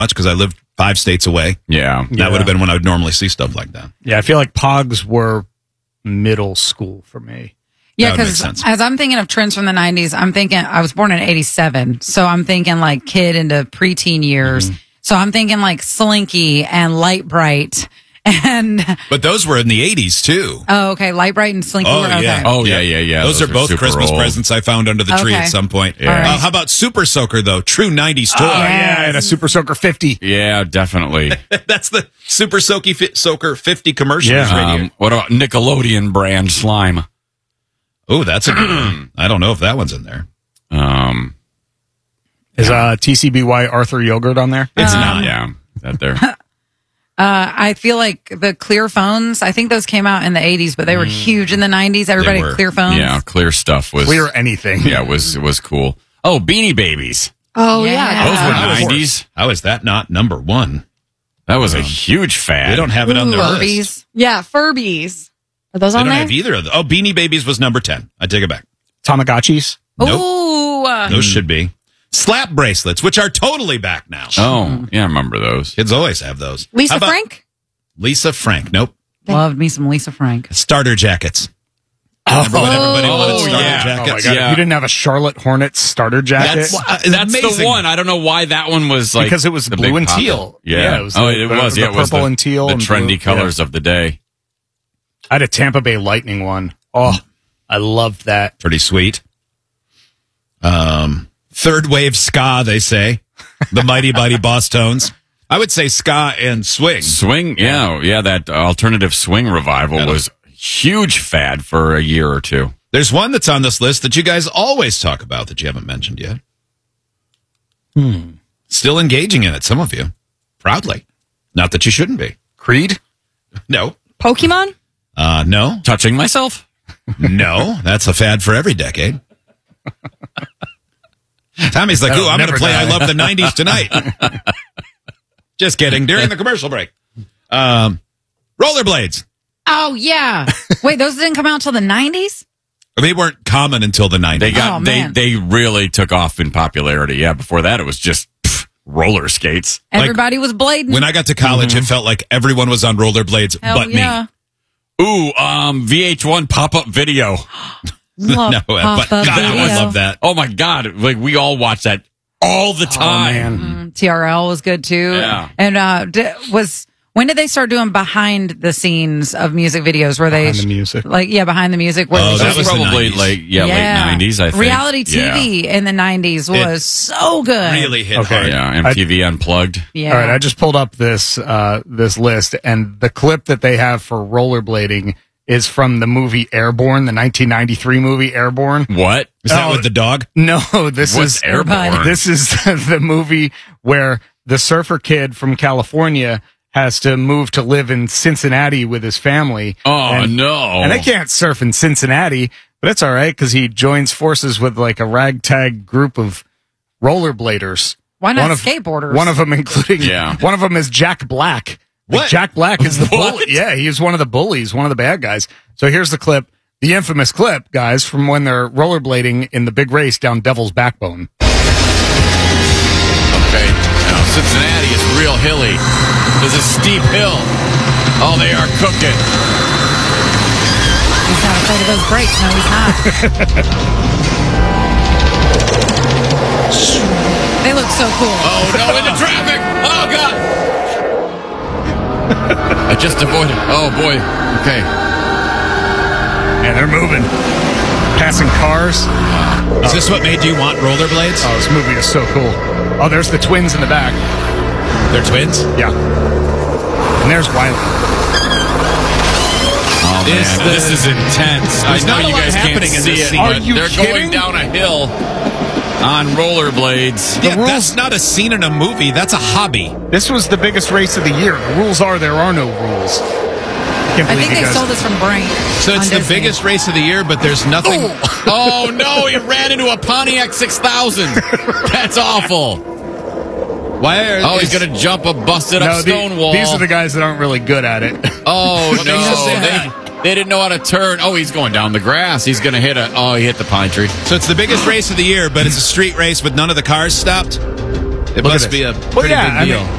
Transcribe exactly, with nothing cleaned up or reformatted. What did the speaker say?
much because I lived five states away. Yeah. That Yeah. would have been when I would normally see stuff like that. Yeah, I feel like Pogs were middle school for me. Yeah, That would make because sense. as I'm thinking of trends from the nineties, I'm thinking, I was born in eighty-seven, so I'm thinking like kid into preteen years. Mm-hmm. So I'm thinking like Slinky and Light Bright. And, But those were in the eighties, too. oh, okay, Light Bright and Slinky Oh, were okay. yeah. Oh, yeah, yeah, yeah. Those, Those are are both super Christmas old. presents I found under the tree Okay. at some point. Yeah. All right. Uh, how about Super Soaker, though? True nineties toy. Oh, yeah, and a Super Soaker fifty. Yeah, definitely. That's the Super Soaky fi- Soaker fifty commercials Yeah. right here. Um, what about Nickelodeon brand slime? Oh, that's a good one. I don't know if that one's in there. Um, Is uh, T C B Y Arthur Yogurt on there? It's not. yeah, is that there? Uh, I feel like the clear phones, I think those came out in the eighties, but they were huge in the nineties. Everybody They were. had clear phones. Yeah, clear stuff was Clear anything. Yeah, was was cool. Oh, Beanie Babies. Oh, Yeah. yeah. Those were Of course. nineties. How is that not number one? That was a huge fad. They don't have it on Ooh, their list. Furbies. Yeah, Furbies. Are those They on don't there? have either of them. Oh, Beanie Babies was number ten. I take it back. Tamagotchis. Nope. Ooh. uh, Those should be. Slap bracelets, which are totally back now. Oh, yeah, I remember those. Kids always have those. Lisa How about Frank? Lisa Frank. Nope. Loved me some Lisa Frank. Starter jackets. Remember when everybody Oh, wanted starter yeah. Oh my jackets? god! Yeah. You didn't have a Charlotte Hornets starter jacket That's Well, uh, it's that's amazing. the one. I don't know why that one was like because it was the blue big and pop- teal. Yeah, it was oh, the- it the- was. the Yeah, it was purple the, and teal, the and trendy blue. colors of the day. I had a Tampa Bay Lightning one. Oh, I loved that. Pretty sweet. Um, third wave ska, they say. The Mighty Mighty Boss Tones. I would say ska and swing. Swing, yeah, yeah. That alternative swing revival That'll- was a huge fad for a year or two. There's one that's on this list that you guys always talk about that you haven't mentioned yet. Hmm. Still engaging in it, some of you. Proudly. Not that you shouldn't be. Creed. No. Pokemon? Uh, no. Touching myself. No. That's a fad for every decade. Tommy's like, That'll ooh, I'm going to never play die. I Love the nineties tonight. Just kidding. During the commercial break. Um, rollerblades. Oh, yeah. Wait, those didn't come out until the nineties? They weren't common until the nineties. They got Oh, they man. they really took off in popularity. Yeah, before that it was just pff, roller skates. Everybody was blading. When I got to college, it felt like everyone was on rollerblades Hell but yeah. Ooh, um, V H one pop up video. me. Love No, but pop-up God, I video. love that. Oh my god, like we all watch that all the time. man. T R L was good too. Yeah. And uh, d- was when did they start doing behind the scenes of music videos? Where they Behind the music. like yeah, behind the music. Where Oh, they that That was was the probably nineties. like yeah, late nineties. I think reality T V in the nineties was so good. Really hit Okay. hard. Yeah, yeah, M T V Unplugged. Yeah. All right, I just pulled up this uh, this list, and the clip that they have for rollerblading is from the movie Airborne, the nineteen ninety-three movie Airborne. What? Is that Oh, with the dog? No, this What's is Airborne? This is the movie where the surfer kid from California has to move to live in Cincinnati with his family. Oh and, no! And they can't surf in Cincinnati, but it's all right because he joins forces with like a ragtag group of rollerbladers. Why not one of, skateboarders? One of them, including Yeah. one of them, is Jack Black. Like, What? Jack Black is the What? bully. Yeah, he was one of the bullies, one of the bad guys. So here's the clip, the infamous clip, guys, from when they're rollerblading in the big race down Devil's Backbone. Okay, now Cincinnati is real hilly. There's a steep hill. Oh, they are cooking. He's not afraid of those brakes. No, he's not. They look so cool. Oh no, into traffic! Oh god! I just avoided. Oh boy. Okay. And they're moving, passing cars. Is this what made you want rollerblades? Oh, this movie is so cool. Oh, there's the twins in the back. They're twins? Yeah. And there's Wiley. Oh man, Is the- this is intense. I There's know not a you lot guys can't happening in see this it, scene. Are but you they're kidding? going down a hill on rollerblades. Yeah, that's not a scene in a movie. That's a hobby. This was the biggest race of the year. The rules are there are no rules. I can't I believe think you they guys- stole this from Brain. So it's on the Disney. biggest race of the year, but there's nothing. Oh no, he ran into a Pontiac six thousand. That's awful. Why are Oh, he's going to jump a busted up No, the- stone wall. these are the guys that aren't really good at it. Oh Well, they just no, said they, they didn't know how to turn. Oh, he's going down the grass. He's going to hit a. Oh, he hit the pine tree. So it's the biggest race of the year, but it's a street race with none of the cars stopped. It Look at must this. be a Well, pretty yeah, big I deal. mean, Pretty yeah, big I deal. mean,